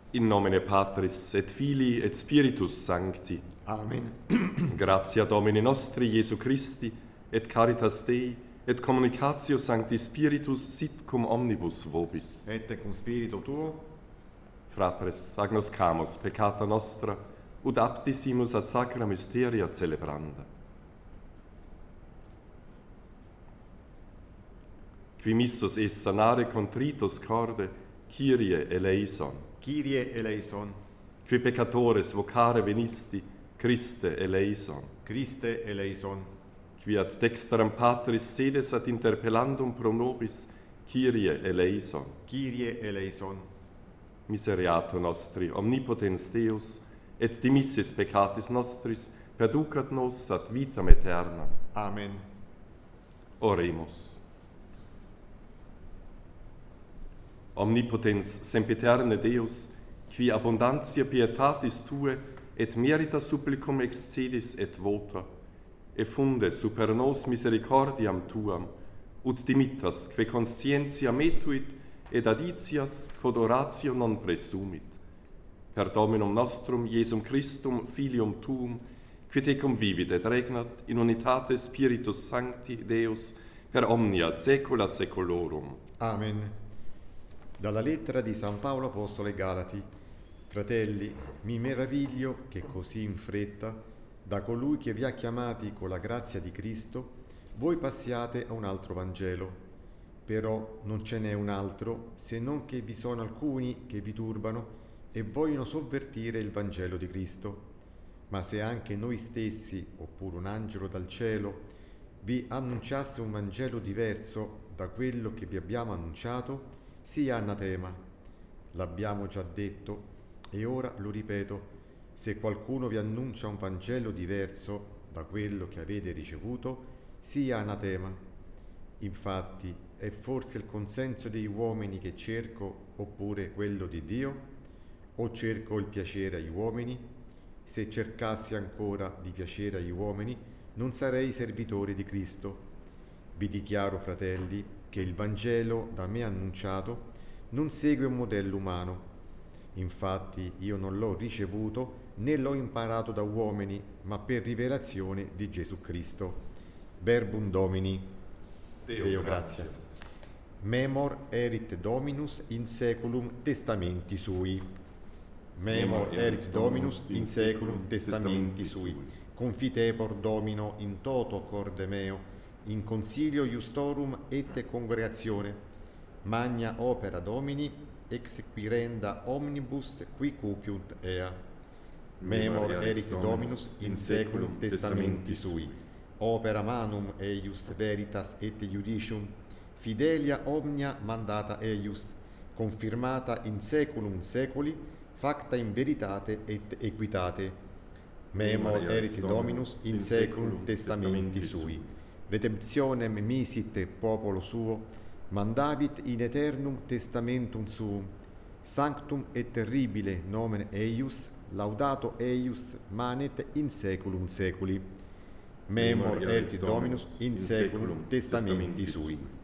In nomine Patris et Filii et Spiritus Sancti. Amen. Gratia Domini nostri Iesu Christi et caritas Dei et communicatio Sancti Spiritus sit cum omnibus vobis. Et cum spiritu tuo, Fratres, agnoscamus peccata nostra, ut aptissimus ad sacra mysteria celebranda. Qui mistus es sanare contritus corde, Kyrie eleison. Kyrie eleison, Qui peccatores vocare venisti, Christe eleison. Christe eleison, Qui ad dexteram Patris sedes ad interpellandum pro nobis, Kyrie eleison. Kyrie eleison, Miseriato nostri, omnipotens Deus, et dimissis peccatis nostris, perducat nos ad vitam aeternam. Amen. Oremus. Omnipotens sempiterne Deus, qui abundantia pietatis Tue et merita supplicum excedis et vota, effunde super nos misericordiam Tuam, ut dimittas, que conscientia metuit, et aditias quod oratio non presumit. Per Dominum nostrum, Iesum Christum, Filium Tuum, qui te convivit et regnat in unitate Spiritus Sancti Deus, per omnia saecula saeculorum. Amen. Dalla lettera di San Paolo Apostolo ai Galati. Fratelli, mi meraviglio che così in fretta, da colui che vi ha chiamati con la grazia di Cristo, voi passiate a un altro Vangelo. Però non ce n'è un altro, se non che vi sono alcuni che vi turbano e vogliono sovvertire il Vangelo di Cristo. Ma se anche noi stessi, oppure un angelo dal cielo, vi annunciasse un Vangelo diverso da quello che vi abbiamo annunciato, sia anatema. L'abbiamo già detto e ora lo ripeto: se qualcuno vi annuncia un Vangelo diverso da quello che avete ricevuto, sia anatema. Infatti, è forse il consenso degli uomini che cerco, oppure quello di Dio? O cerco il piacere agli uomini? Se cercassi ancora di piacere agli uomini, non sarei servitore di Cristo. Vi dichiaro, fratelli, che il Vangelo da me annunciato non segue un modello umano. Infatti io non l'ho ricevuto né l'ho imparato da uomini, ma per rivelazione di Gesù Cristo. Verbum Domini. Deo gratias. Memor erit Dominus in saeculum testamenti sui. Memor erit Dominus in saeculum testamenti sui. Confitebor Domino in toto corde meo, in consilio iustorum et congregatione. Magna opera Domini, exequirenda omnibus qui cupiunt ea. Memor erit Dominus in saeculum testamenti sui. Opera manum eius veritas et judicium, fidelia omnia mandata eius, confirmata in saeculum saeculi, facta in veritate et equitate. Memor erit Dominus in saeculum testamenti sui. Redemptionem misit popolo suo, mandavit in aeternum testamentum suum. Sanctum et terribile nomen eius, laudato eius manet in saeculum saeculi. Memor erit Dominus in saeculum testamenti sui.